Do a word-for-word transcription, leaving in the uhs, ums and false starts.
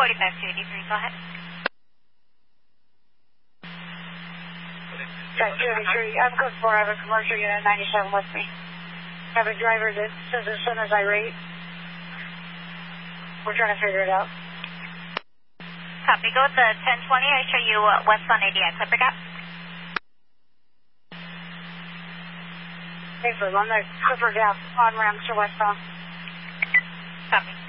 forty-five two eighty-three, go ahead. Got two eighty-three. I'm code four. I have a commercial unit ninety-seven with me. I have a driver that says as soon as I rate, we're trying to figure it out. Copy. Go with the ten twenty. I show you uh, west on A D I Clipper Gap. Thanks, on the Clipper Gap on ramp to westbound. Copy.